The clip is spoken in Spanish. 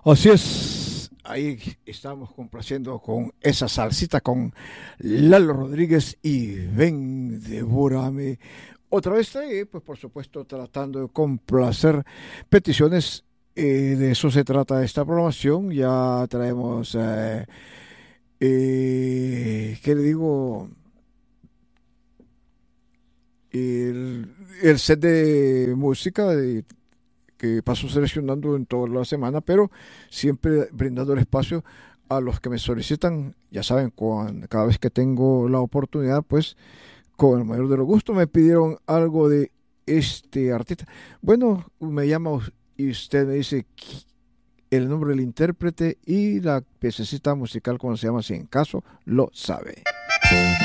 Así es, ahí estamos complaciendo con esa salsita con Lalo Rodríguez y Ven, devórame. Otra vez, pues por supuesto, tratando de complacer peticiones. De eso se trata esta programación. Ya traemos, ¿qué le digo? El set de música que paso seleccionando en toda la semana, pero siempre brindando el espacio a los que me solicitan, ya saben, cada vez que tengo la oportunidad, pues con el mayor de los gustos me pidieron algo de este artista. Bueno, me llama y usted me dice el nombre del intérprete y la piececita musical, como se llama, si en caso lo sabe.